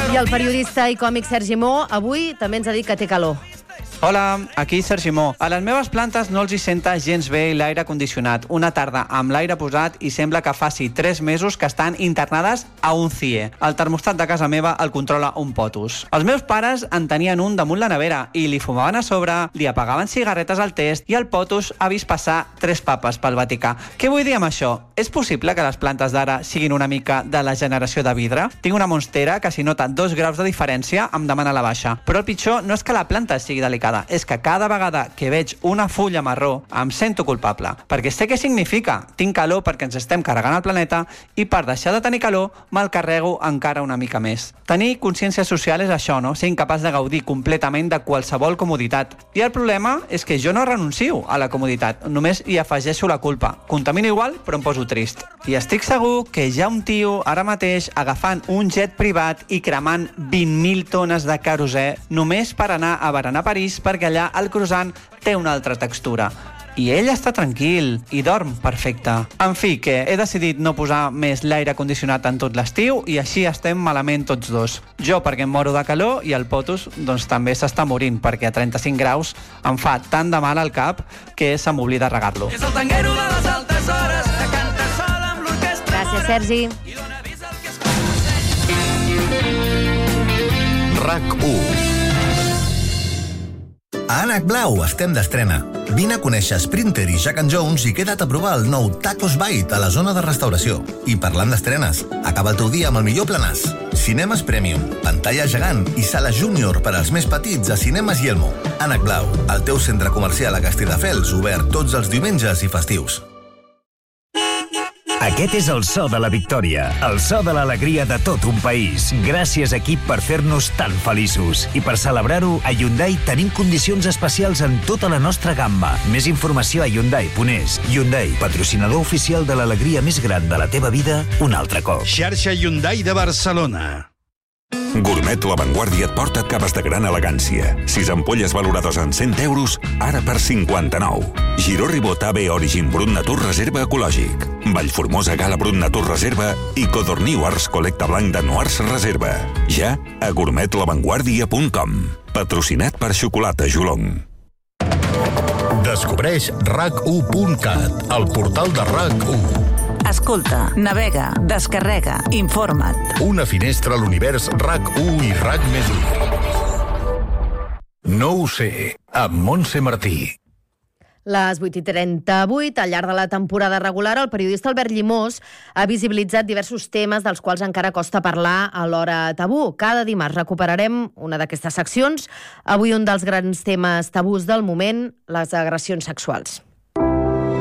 I el periodista i còmic Sergi Mó avui també ens ha dit que té calor. Hola, aquí Sergi Mó. A les meves plantes no els hi senta gens bé l'aire condicionat. Una tarda amb l'aire posat i sembla que faci 3 mesos que estan internades a un CIE. El termostat de casa meva el controla un potus. Els meus pares en tenien un damunt la nevera i li fumaven a sobre, li apagaven cigarretes al test i el potus ha vist passar 3 papes pel Vaticà. Què vull dir amb això? És possible que les plantes d'ara siguin una mica de la generació de vidre? Tinc una monstera que si nota 2 graus de diferència em demana la baixa. Però el pitjor no és que la planta sigui delicada, és que cada vegada que veig una fulla marró em sento culpable, perquè sé què significa. Tinc calor perquè ens estem carregant el planeta i per deixar de tenir calor me'l carrego encara una mica més. Tenir consciència social és això, no? Ser incapaç de gaudir completament de qualsevol comoditat. I el problema és que jo no renuncio a la comoditat, només hi afegeixo la culpa. Contamino igual, però em poso trist. I estic segur que hi ha un tio ara mateix agafant un jet privat i cremant 20.000 tones de querosè només per anar a berenar a París perquè allà el croissant té una altra textura. I ell està tranquil i dorm perfecte. En fi, que he decidit no posar més l'aire condicionat en tot l'estiu i així estem malament tots dos. Jo perquè em moro de calor i el potus doncs també s'està morint perquè a 35 graus em fa tant de mal al cap que se m'oblida regar-lo. És el tanguero de les altes hores que canta sol amb l'orquestra. Gràcies, Sergi. RAC1. A Ànec Blau estem d'estrena. Vine a conèixer Sprinter i Jack and Jones i queda't a provar el nou Tacos Bite a la zona de restauració. I parlant d'estrenes, acaba el teu dia amb el millor planàs. Cinemes Premium, pantalla gegant i sala júnior per als més petits a Cinemes Yelmo. Ànec Blau, el teu centre comercial a Castelldefels, obert tots els diumenges i festius. Aquest és el so de la victòria, el so de l'alegria de tot un país. Gràcies, equip, per fer-nos tan feliços. I per celebrar-ho, a Hyundai tenim condicions especials en tota la nostra gamma. Més informació a Hyundai.es. Hyundai, patrocinador oficial de l'alegria més gran de la teva vida, un altre cop. Xarxa Hyundai de Barcelona. Gourmet La Vanguardia et porta caves de gran elegància. 6 ampolles valorades en 100 euros, ara per 59. Giró Ribot AB Origin Brut Natur Reserva Ecològic. Vallformosa Gala Brut Natur Reserva i Codorniu Ars Col·lecta Blanc de Noirs Reserva. Ja a gourmetlavanguardia.com. Patrocinat per Xocolata Jolong. Descobreix RAC1.cat, el portal de RAC1. Escolta, navega, descarrega, informa't. Una finestra a l'univers RAC1 i RAC+1. No ho sé, amb Montse Martí. Les 8:38, al llarg de la temporada regular, el periodista Albert Llimós ha visibilitzat diversos temes dels quals encara costa parlar a l'hora tabú. Cada dimarts recuperarem una d'aquestes seccions. Avui un dels grans temes tabús del moment, les agressions sexuals.